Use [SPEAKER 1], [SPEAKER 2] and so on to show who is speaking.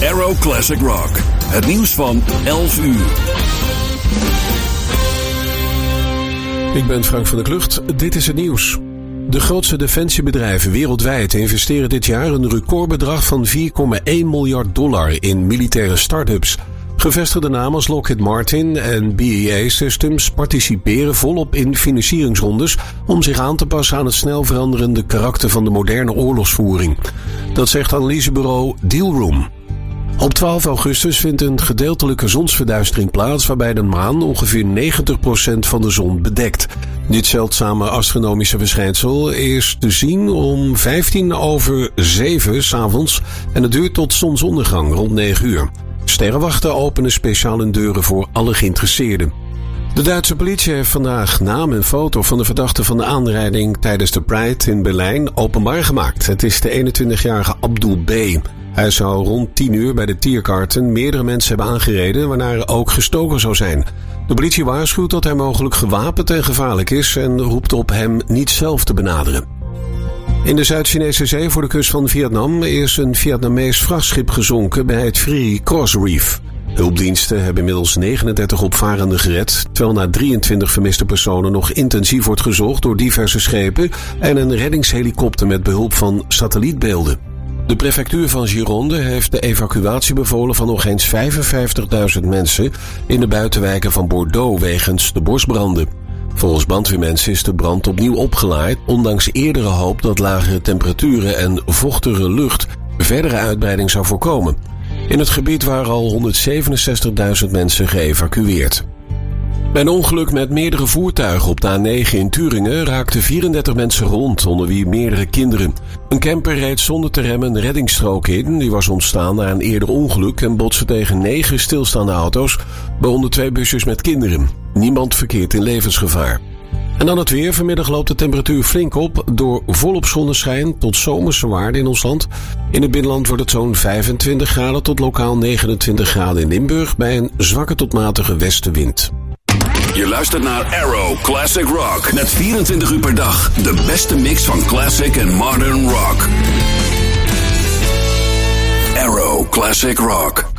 [SPEAKER 1] Arrow Classic Rock. Het nieuws van 11 uur.
[SPEAKER 2] Ik ben Frank van der Klucht. Dit is het nieuws. De grootste defensiebedrijven wereldwijd investeren dit jaar een recordbedrag van $4,1 miljard in militaire start-ups. Gevestigde namen als Lockheed Martin en BAE Systems participeren volop in financieringsrondes om zich aan te passen aan het snel veranderende karakter van de moderne oorlogsvoering. Dat zegt analysebureau Dealroom. Op 12 augustus vindt een gedeeltelijke zonsverduistering plaats waarbij de maan ongeveer 90% van de zon bedekt. Dit zeldzame astronomische verschijnsel is te zien om 7:15 s'avonds en het duurt tot zonsondergang rond 9 uur. Sterrenwachten openen speciaal hun deuren voor alle geïnteresseerden. De Duitse politie heeft vandaag naam en foto van de verdachte van de aanrijding tijdens de Pride in Berlijn openbaar gemaakt. Het is de 21-jarige Abdul B. Hij zou rond 10 uur bij de Tiergarten meerdere mensen hebben aangereden, waarna er ook gestoken zou zijn. De politie waarschuwt dat hij mogelijk gewapend en gevaarlijk is en roept op hem niet zelf te benaderen. In de Zuid-Chinese zee voor de kust van Vietnam is een Vietnamees vrachtschip gezonken bij het Free Cross Reef. Hulpdiensten hebben inmiddels 39 opvarenden gered, terwijl naar 23 vermiste personen nog intensief wordt gezocht door diverse schepen en een reddingshelikopter met behulp van satellietbeelden. De prefectuur van Gironde heeft de evacuatie bevolen van nog eens 55.000 mensen in de buitenwijken van Bordeaux wegens de bosbranden. Volgens brandweermensen is de brand opnieuw opgelaaid, ondanks eerdere hoop dat lagere temperaturen en vochtige lucht verdere uitbreiding zou voorkomen. In het gebied waren al 167.000 mensen geëvacueerd. Bij een ongeluk met meerdere voertuigen op de A9 in Turingen raakten 34 mensen gewond, onder wie meerdere kinderen. Een camper reed zonder te remmen een reddingsstrook in. Die was ontstaan na een eerder ongeluk en botste tegen 9 stilstaande auto's, waaronder 2 busjes met kinderen. Niemand verkeert in levensgevaar. En dan het weer. Vanmiddag loopt de temperatuur flink op door volop zonneschijn tot zomerse waarden in ons land. In het binnenland wordt het zo'n 25 graden tot lokaal 29 graden in Limburg bij een zwakke tot matige westenwind.
[SPEAKER 1] Je luistert naar Arrow Classic Rock. Met 24 uur per dag de beste mix van classic en modern rock. Arrow Classic Rock.